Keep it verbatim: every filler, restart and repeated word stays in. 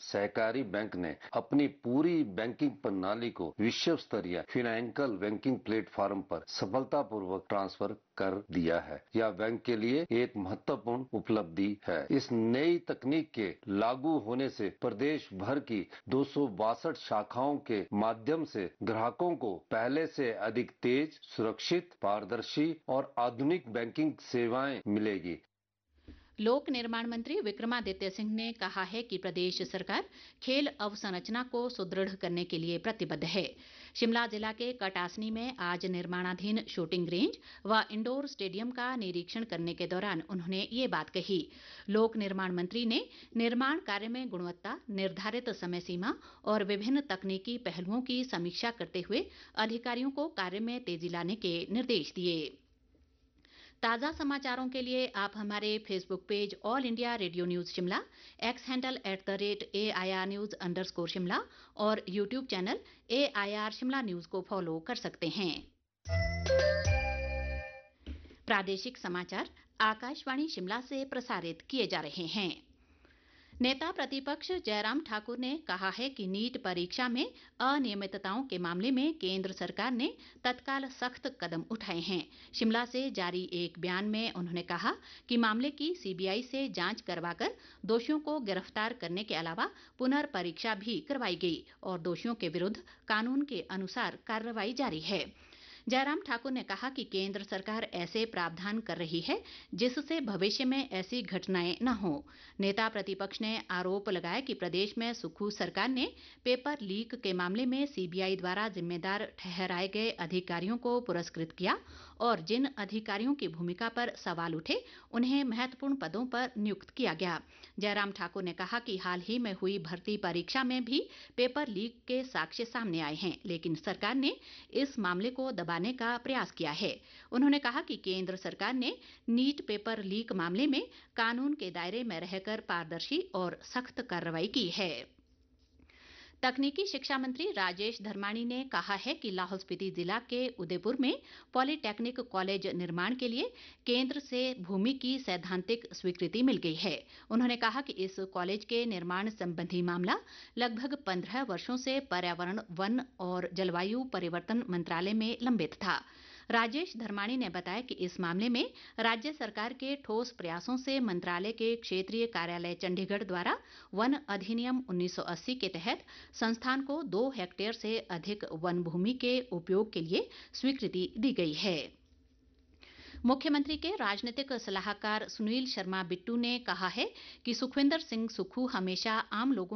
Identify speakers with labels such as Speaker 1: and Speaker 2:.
Speaker 1: सहकारी बैंक ने अपनी पूरी बैंकिंग प्रणाली को विश्व स्तरीय फाइनेंशियल बैंकिंग प्लेटफॉर्म पर सफलतापूर्वक ट्रांसफर कर दिया है। यह बैंक के लिए एक महत्वपूर्ण उपलब्धि है। इस नई तकनीक के लागू होने से प्रदेश भर की दो सौ बासठ शाखाओं के माध्यम से ग्राहकों को पहले से अधिक तेज, सुरक्षित, पारदर्शी और आधुनिक बैंकिंग सेवाएं मिलेगी।
Speaker 2: लोक निर्माण मंत्री विक्रमादित्य सिंह ने कहा है कि प्रदेश सरकार खेल अवसंरचना को सुदृढ़ करने के लिए प्रतिबद्ध है। शिमला जिला के कटासनी में आज निर्माणाधीन शूटिंग रेंज व इंडोर स्टेडियम का निरीक्षण करने के दौरान उन्होंने ये बात कही। लोक निर्माण मंत्री ने निर्माण कार्य में गुणवत्ता, निर्धारित समय सीमा और विभिन्न तकनीकी पहलुओं की समीक्षा करते हुए अधिकारियों को कार्य में तेजी लाने के निर्देश दिए। ताज़ा समाचारों के लिए आप हमारे Facebook page all India radio news Shimla, x handle at the rate A I R news under score Shimla और YouTube channel A I R Shimla news को फॉलो कर सकते हैं। प्रादेशिक समाचार आकाशवाणी शिमला से प्रसारित किए जा रहे हैं। नेता प्रतिपक्ष जयराम ठाकुर ने कहा है कि नीट परीक्षा में अनियमितताओं के मामले में केंद्र सरकार ने तत्काल सख्त कदम उठाए हैं। शिमला से जारी एक बयान में उन्होंने कहा कि मामले की सी बी आई से जांच करवाकर दोषियों को गिरफ्तार करने के अलावा पुनर्परीक्षा भी करवाई गई और दोषियों के विरुद्ध कानून के अनुसार कार्रवाई जारी है। जयराम ठाकुर ने कहा कि केंद्र सरकार ऐसे प्रावधान कर रही है जिससे भविष्य में ऐसी घटनाएं न हो। नेता प्रतिपक्ष ने आरोप लगाया कि प्रदेश में सुक्खू सरकार ने पेपर लीक के मामले में सी बी आई द्वारा जिम्मेदार ठहराए गए अधिकारियों को पुरस्कृत किया और जिन अधिकारियों की भूमिका पर सवाल उठे उन्हें महत्वपूर्ण पदों पर नियुक्त किया गया। जयराम ठाकुर ने कहा कि हाल ही में हुई भर्ती परीक्षा में भी पेपर लीक के साक्ष्य सामने आए हैं, लेकिन सरकार ने इस मामले को दबाने का प्रयास किया है। उन्होंने कहा कि केंद्र सरकार ने नीट पेपर लीक मामले में कानून के दायरे में रहकर पारदर्शी और सख्त कार्रवाई की है। तकनीकी शिक्षा मंत्री राजेश धर्माणी ने कहा है कि लाहौल स्पीति जिला के उदयपुर में पॉलीटेक्निक कॉलेज निर्माण के लिए केंद्र से भूमि की सैद्धांतिक स्वीकृति मिल गई है। उन्होंने कहा कि इस कॉलेज के निर्माण संबंधी मामला लगभग पंद्रह वर्षों से पर्यावरण, वन और जलवायु परिवर्तन मंत्रालय में लंबित था। राजेश धर्माणी ने बताया कि इस मामले में राज्य सरकार के ठोस प्रयासों से मंत्रालय के क्षेत्रीय कार्यालय चंडीगढ़ द्वारा वन अधिनियम उन्नीस सौ अस्सी के तहत संस्थान को दो हेक्टेयर से अधिक वन भूमि के उपयोग के लिए स्वीकृति दी गई है। मुख्यमंत्री के राजनीतिक सलाहकार सुनील शर्मा बिट्टू ने कहा है कि सुखविंदर सिंह सुक्खू हमेशा आम लोगों